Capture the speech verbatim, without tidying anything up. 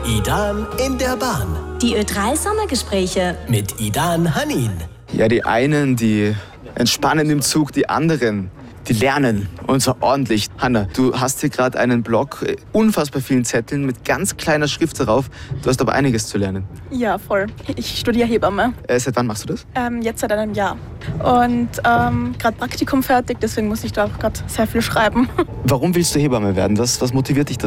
Idan in der Bahn. Die Ö drei Sommergespräche Mit Idan Hanin. Ja, die einen, die entspannen im Zug, die anderen, die lernen. Und zwar ordentlich. Hanna, du hast hier gerade einen Blog, äh, unfassbar vielen Zetteln mit ganz kleiner Schrift darauf. Du hast aber einiges zu lernen. Ja, voll. Ich studiere Hebamme. Äh, seit wann machst du das? Ähm, jetzt seit einem Jahr. Und ähm, gerade Praktikum fertig, deswegen muss ich da auch gerade sehr viel schreiben. Warum willst du Hebamme werden? Was, was motiviert dich da